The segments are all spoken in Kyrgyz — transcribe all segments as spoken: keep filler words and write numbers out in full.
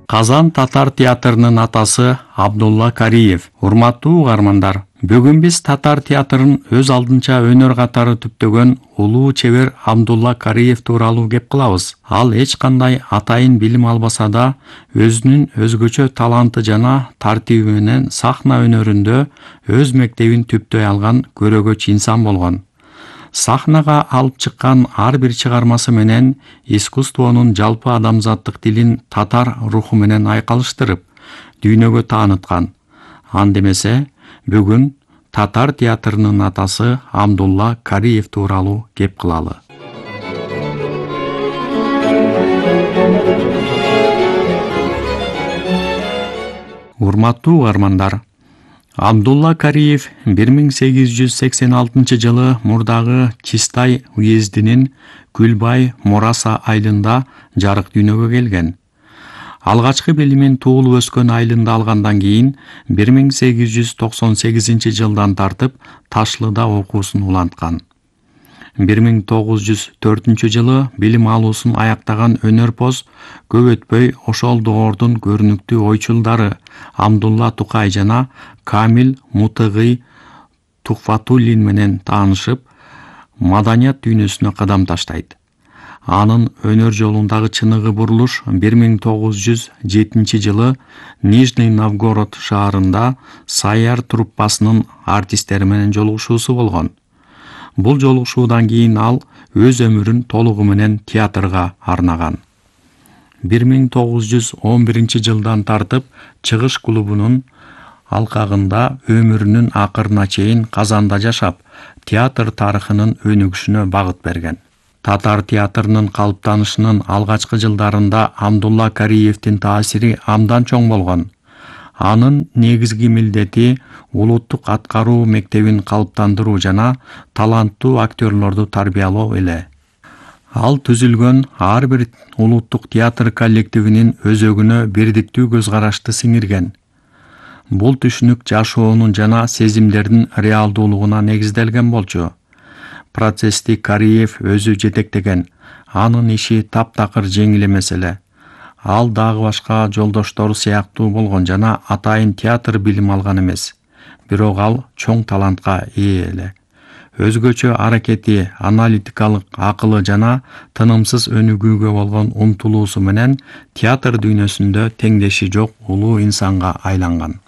Казан татар театрынын атасы Абдулла Кариев. Урматтуу угармандар, бүгүн биз татар театрын өз алдынча өнөр катары түптөгөн улуу чебер Абдулла Кариев тууралуу кеп кылабыз. Ал эч кандай атайын билим албаса да, өзүнүн өзгөчө таланты жана тартиби менен сахна өнөрүндө өз мектебин түптөй алган көрөгөч инсан болгон. Сахнага алып чыккан ар бир чыгармасы менен искусствонун жалпы адамзаттык тилин татар руху менен айкалыштырып, дүйнөгө тааныткан. Андемесе, бүгүн татар театрынын атасы Абдулла Кариев тууралуу кеп кылалы. Урматтуу угармандар, Абдулла Кариев бир миң сегиз жүз сексен алтынчы жылы мурдагы Чистай уездинин Күлбай Мураса айылында жарык дүйнөгө келген. Алгачкы билимин туулуп өскөн айылында алгандан кийин бир миң сегиз жүз токсон сегизинчи жылдан тартып Ташлыда окуусун уланткан. бир миң тогуз жүз төртүнчү жылы билим алуусун аяктаган өнөрпоз көп өтпөй ошол доордун көрүнүктүү ойчулдары Абдулла Тукай жана Камил Мутыгый Тухфатуллин менен таанышып, маданият дүйнөсүнө кадам таштайт. Анын өнөр жолундагы чыныгы бурулуш бир миң тогуз жүз жетинчи жылы Нижний Новгород шаарында Саяр труппасынын артисттери менен жолугушуусу болгон. Бул жолугушуудан кийин ал өз өмүрүн толугу менен театрга арнаган. бир миң тогуз жүз он биринчи жылдан тартып Чыгыш клубунун алкагында өмүрүнүн акырына чейин Казанда жашап, театр тарыхынын өнүгүшүнө багыт берген. Татар театрынын калыптанышынын алгачкы жылдарында Абдулла Кариевдин таасири абдан чоң болгон. Анын негизги милдети улуттук аткаруу мектебин калыптандыруу жана таланттуу актерлорду тарбиялоо эле. Ал түзүлгөн ар бир улуттук театр коллективинин өзөгүнө бирдиктүү көз карашты сиңирген. Бул түшүнүк жашоонун жана сезимдердин реалдуулугуна негизделген болчу. Процессти Кариев өзү жетектеген, анын иши таптакыр жеңил эмес эле. Ал дагы башка жолдоштору сыяктуу болгон жана атайын театр билим алган эмес. Бирок ал чоң талантка ээ эле. Өзгөчө аракети, аналитикалык акылы жана тынымсыз өнүгүүгө болгон умтулуусу менен театр дүйнөсүндө теңдеши жок улуу инсанга айланган.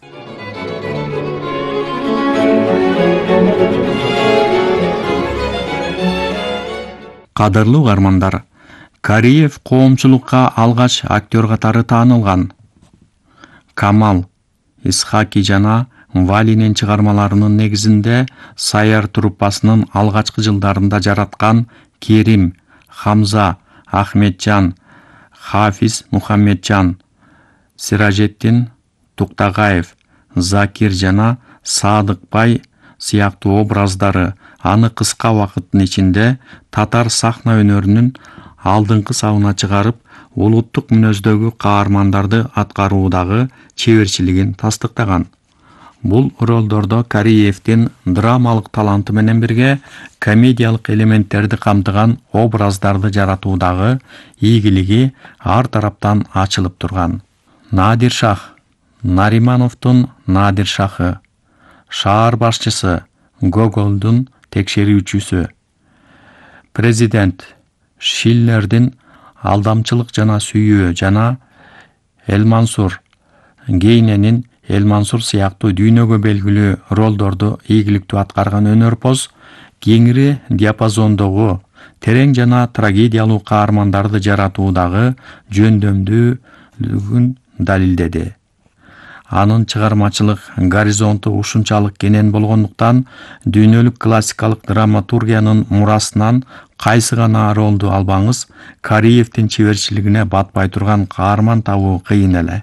Кадырлуу угармандар, Кариев коомчулукка алгач актер катары таанылган. Камал, Исхаки жана Валинин чыгармаларынын негизинде Саяр труппасынын алгачкы жылдарында жараткан Керим, Хамза, Ахметжан, Хафиз Мухаммеджан, Сиражеттин Туктагаев, Закир жана Садыкбай сыяктуу образдары аны кыска убакыттын ичинде татар сахна өнөрүнүн алдыңкы сабына чыгарып, улуттук мүнөздөгү каармандарды аткаруудагы чеберчилигин тастыктаган. Бул ролдордо Кариевдин драмалык таланты менен бирге комедиялык элементтерди камтыган образдарды жаратуудагы ийгилиги ар тараптан ачылып турган. Надир Шах, Наримановдун Надир Шахы, шаар башчысы, Гоголдун текшерүүчүсү, президент, Шиллердин алдамчылык жана сүйүү жана Элмансур, Гейненин Элмансур сыяктуу дүйнөгө белгилүү ролдорду ийгиликтүү аткарган өнөрпоз кеңири диапазондогу терең жана трагедиялуу каармандарды жаратуудагы жөндөмдүүлүгүн далилдеди. Анын чыгармачылык горизонту ушунчалык кенен болгондуктан дүйнөлүк классикалык драматургиянын мурасынан кайсы гана ролду албаңыз, Кариевдин чеберчилигине батпай турган каарман табуу кыйын эле.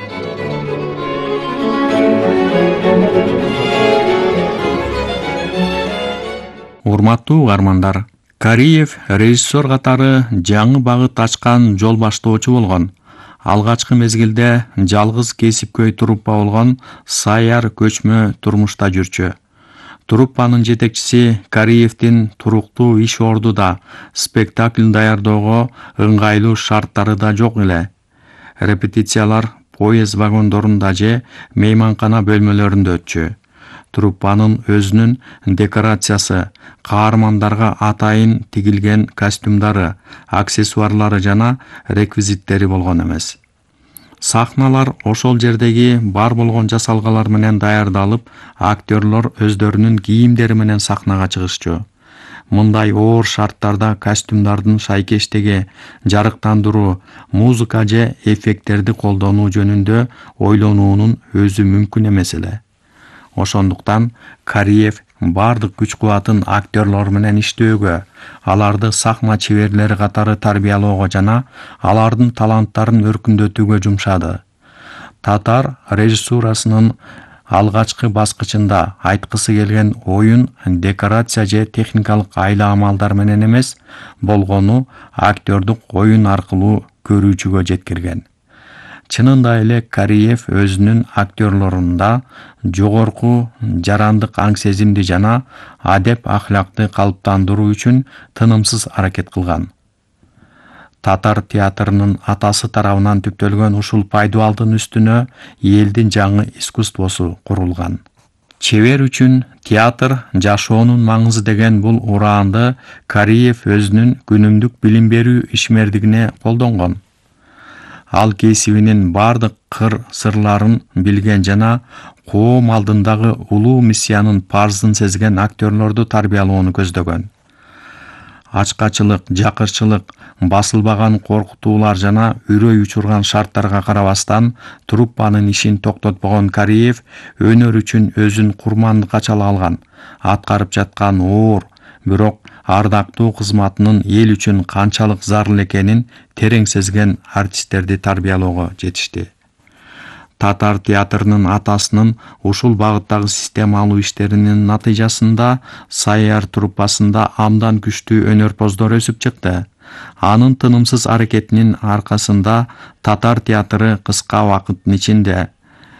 Урматтуу угармандар, Кариев режиссер катары жаңы багыт ачкан жол баштоочу болгон. Алгачкы мезгилде жалгыз кесипкөй труппа болгон Саяр көчмө турмушта жүрчү. Труппанын жетекчиси Кариевдин туруктуу иш орду да, спектакль даярдоого ыңгайлуу шарттары да жок эле. Репетициялар поезд вагондорунда же мейманкана бөлмөлөрүндө өтчү. Труппанын өзүнүн декорациясы, каармандарга атайын тигилген костюмдары, аксессуарлары жана реквизиттери болгон эмес. Сахналар ошол жердеги бар болгон жасалгалар менен даярдалып, актерлор өздөрүнүн кийимдери менен сахнага чыгышчу. Мындай оор шарттарда костюмдардын шайкештиги, жарыктандыруу, музыка же эффекттерди колдонуу жөнүндө ойлонуунун өзү мүмкүн эмес эле. Ошондуктан Кариев бардык күч-кубатын актерлор менен иштөөгө, аларды сахна чеберлери катары тарбиялоого жана алардын таланттарын өркүндөтүүгө жумшады. Татар режиссурасынын алгачкы баскычында айткысы келген оюн декорация же техникалык айла-амалдар менен эмес, болгону актердук оюн аркылуу көрүүчүгө жеткирген. Чынында эле Кариев өзүнүн актерлорунда жогорку жарандык аң-сезимди жана адеп ахлакты калыптандыруу үчүн тынымсыз аракет кылган. Татар театрынын атасы тарабынан түптөлгөн ушул пайдубалдын үстүнө элдин жаңы искусствосу курулган. Чебер үчүн театр жашоонун маңызы деген бул ураанды Кариев өзүнүн күнүмдүк билим берүү ишмердигине колдонгон. Ал кесибинин бардык кыр сырларын билген жана коом алдындагы улуу миссиянын парзын сезген актерлорду тарбиялоону көздөгөн. Ачкачылык, жакырчылык, басылбаган коркутуулар жана үрөй учурган шарттарга карабастан труппанын ишин токтотпогон Кариев өнөр үчүн өзүн курмандыкка чала алган, аткарып жаткан оор, бирок ардактуу кызматынын эл үчүн канчалык зарыл экенин терең сезген артисттерди тарбиялоого жетишти. Татар театрынын атасынын ушул багыттагы системалуу иштеринин натыйжасында Саяр труппасында абдан күчтүү өнөрпоздор өсүп чыкты. Анын тынымсыз аракетинин аркасында татар театры кыска убакыттын ичинде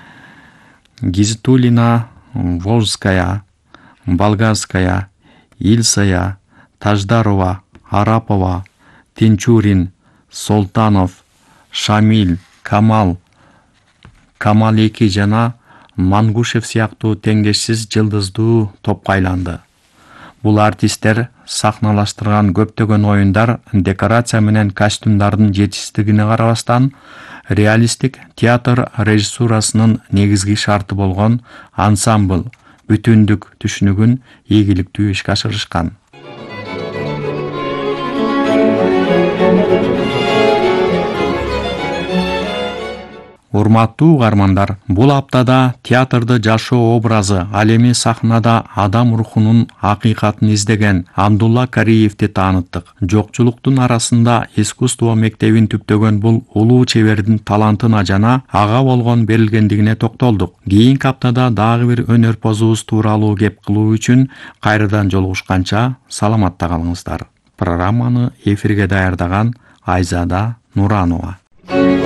Гизатуллина, Волжская, Болгарская, Ильсая, Таждарова, Арапова, Тинчурин, Солтанов, Шамиль, Камал, Камалеки жана Мангушев сыяктуу теңдешсиз жылдыздуу топко айланды. Бул артисттер сахналаштырган көптөгөн оюндар декорация менен костюмдардын жетишсиздигине карабастан реалисттик театр режиссурасынын негизги шарты болгон ансамбль бүтүндүк түшүнүгүн ийгиликтүү ишке ашырышкан. Урматтуу угармандар, бул аптада театрды жашоо образы, ал эми сахнада адам рухунун акыйкатын издеген Абдулла Кариевди тааныттык. Жокчулуктун арасында искусство мектебин түптөгөн бул улуу чебердин талантына жана ага болгон берилгендигине токтолдук. Кийинки аптада дагы бир өнөрпозубуз тууралуу кеп кылуу үчүн кайрадан жолугушканча саламатта калыңыздар. Программаны эфирге даярдаган Айзада Нуранова.